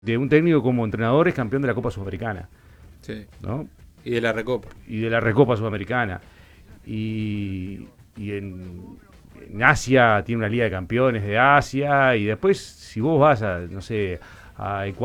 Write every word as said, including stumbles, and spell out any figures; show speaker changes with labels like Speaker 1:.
Speaker 1: de un técnico como entrenador es campeón de la Copa Sudamericana.
Speaker 2: Sí.
Speaker 1: ¿No?
Speaker 2: Y de la Recopa.
Speaker 1: Y de la Recopa Sudamericana. Y, y en, en Asia tiene una Liga de Campeones de Asia. Y después, si vos vas a, no sé, a Ecuador,